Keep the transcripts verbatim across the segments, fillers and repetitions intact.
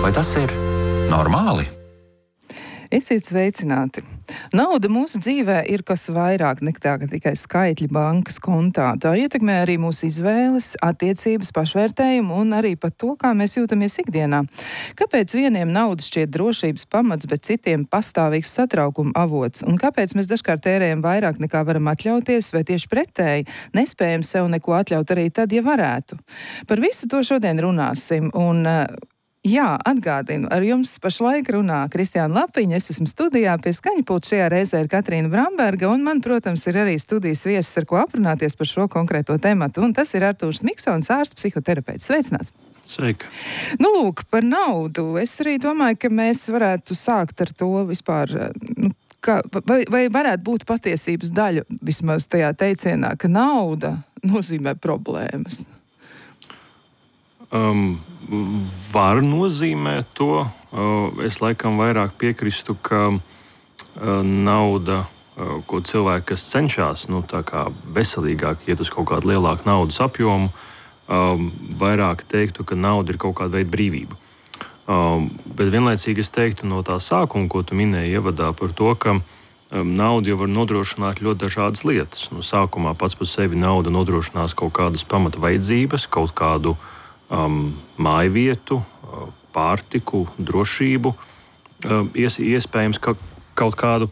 Vai tas ir normāli? Esiet sveicināti! Nauda mūsu dzīvē ir kas vairāk nekā tikai skaitļi bankas kontā. Tā ietekmē arī mūsu izvēles, attiecības, pašvērtējumu un arī pat to, kā mēs jūtamies ikdienā. Kāpēc vieniem nauda šķiet drošības pamats, bet citiem pastāvīgs satraukuma avots? Un kāpēc mēs dažkārt tērējam vairāk nekā varam atļauties, vai tieši pretēji nespējam sev neko atļaut arī tad, ja varētu? Par visu to šodien runāsim. Un, Jā, atgādinu, ar jums pašlaik runā Kristiāna Lapiņa, es esmu studijā, pie skaņpulta šajā reizē ir Katrīna Bramberga, un man, protams, ir arī studijas viesis, ar ko aprunāties par šo konkrēto tematu, un tas ir Artūrs Miksons, ārsts psihoterapeits. Sveicināts! Sveika! Nu, lūk, par naudu. Es arī domāju, ka mēs varētu sākt ar to vispār, nu, ka, vai, vai varētu būt patiesības daļa vismaz tajā teicienā, ka nauda nozīmē problēmas. Um, var nozīmēt to. Uh, es laikam vairāk piekristu, ka uh, nauda, uh, ko cilvēki, kas cenšas nu, tā kā veselīgāk iet uz kaut kādu lielāku naudas apjomu, um, vairāk teiktu, ka nauda ir kaut kāda veida brīvība. Um, bet vienlaicīgi es teiktu no tā sākuma, ko tu minēji ievadā par to, ka um, nauda jau var nodrošināt ļoti dažādas lietas. No sākumā pats par sevi nauda nodrošinās kaut kādas pamata vajadzības, kaut kādu Um, māju vietu, pārtiku, drošību, um, ies, iespējams ka kaut kādu,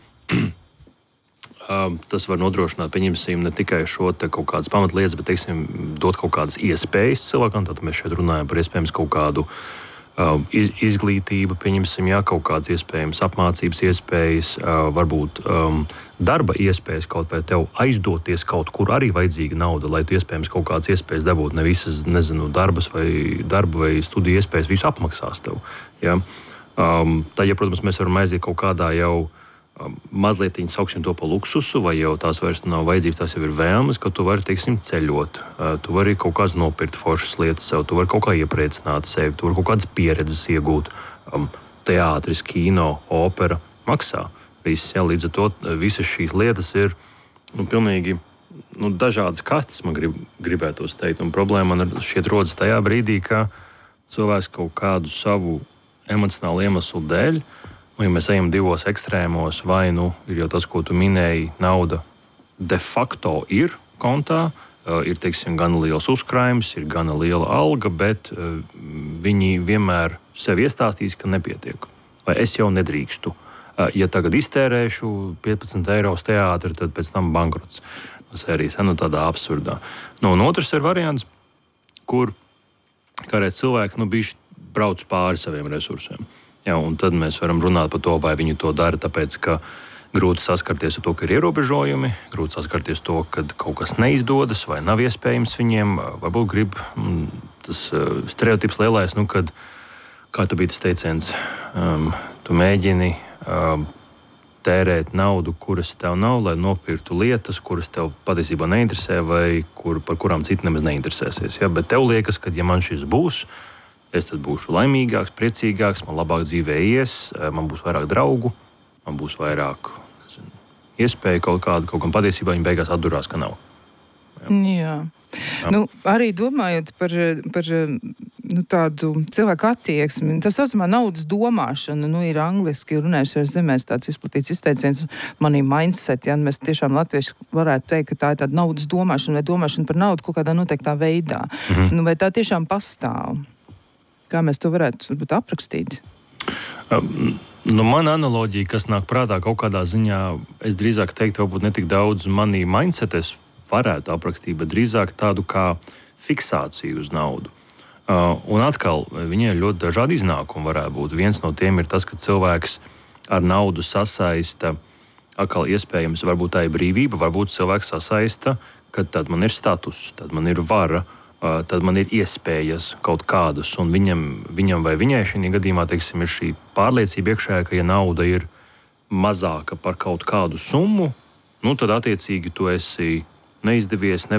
um, tas var nodrošināt, pieņemsim, ne tikai šo te kaut kādas pamatlietas, bet, teiksim, dot kaut kādas iespējas cilvēkam, tad mēs šeit runājam par iespējams kaut kādu um, iz, izglītību, pieņemsim, jā, kaut kādas iespējams apmācības iespējas, uh, varbūt um, darba iespējas, kaut vai tev aizdoties kaut kur arī vajadzīga nauda, lai tu iespējams kaut kādas iespējas dabūt, ne visas, nezinu, darbas vai darba vai studiju iespējas visu apmaksās tev. Ja? Um, tad, ja, protams, mēs varam aiziet kaut kādā jau um, mazliet, sauksim to pa luksusu, vai jau tās vairs nav vajadzības, tās jau ir vēlmes, ka tu vari, teiksim, ceļot, uh, tu vari kaut kādas nopirkt foršas lietas sev, tu vari kaut kā iepriecināt sevi, tu vari kaut kādas pieredzes iegūt, um, teātris, kino, opera maksā. Viss, ja, līdz ar to visas šīs lietas ir nu, pilnīgi nu, dažādas kastes, man grib, gribētos teikt. Un problēma man šķiet rodas tajā brīdī, ka cilvēks kaut kādu savu emocionālu iemeslu dēļ, nu, ja mēs ejam divos ekstrēmos, vai nu ir jau tas, ko tu minēji, nauda de facto ir kontā, ir, teiksim, gana liels uzkrājums, ir gana liela alga, bet viņi vienmēr sev iestāstīs, ka nepietiek. Vai es jau nedrīkstu. Ja tagad iztērēšu piecpadsmit eiro uz teātri, tad pēc tam bankrots. Tas arī nu, tādā absurdā. Nu, un otrs ir variants, kur kādreiz cilvēki nu, bišķi brauc pāri saviem resursiem. Ja, un tad mēs varam runāt par to, vai viņi to dara, tāpēc, ka grūti saskarties ar to, ka ir ierobežojumi, grūti saskarties to, ka kaut kas neizdodas vai nav iespējams viņiem. Varbūt grib tas stereotips lielais, nu, kad, kā tu bija tas teiciens, um, tu mēģini Um, tērēt naudu, kuras tev nav, lai nopirktu lietas, kuras tev patiesībā neinteresē vai kur, par kurām citi nemaz neinteresēsies. Ja? Bet tev liekas, ka ja man šis būs, es tad būšu laimīgāks, priecīgāks, man labāk dzīvē ies, man būs vairāk draugu, man būs vairāk zinu, iespēju kaut kādu, kaut kam patiesībā viņi beigās atdurās, ka nav. Ja? Jā. Jā. Nu, arī domājot par, par nu, tādu cilvēku attieksmi, tas saucamā naudas domāšana, nu, ir angliski runājušajās zemēs tāds izplatīts izteiciens money mindset, ja mēs tiešām latvieši varētu teikt, ka tā ir tāda naudas domāšana vai domāšana par naudu kaut kādā noteiktā veidā. Mhm. Nu, vai tā tiešām pastāv? Kā mēs to varētu varbūt aprakstīt? Um. Nu, mana analoģija, kas nāk prātā kaut kādā ziņā, es drīzāk teiktu, varbūt ne tik daudz money mindset es varētu aprakstīt, bet drīzāk tādu kā fiksāciju uz naudu. Uh, un atkal, viņai ļoti dažādi iznākumi varētu būt. Viens no tiem ir tas, ka cilvēks ar naudu sasaista, atkal iespējams, varbūt tā ir brīvība, varbūt cilvēks sasaista, ka tad man ir status, tad man ir vara, uh, tad man ir iespējas kaut kādas, un viņam, viņam vai viņai šī gadījumā, teiksim, ir šī pārliecība iekšējā, ka ja nauda ir mazāka par kaut kādu summu, nu tad attiecīgi tu esi neizdevies,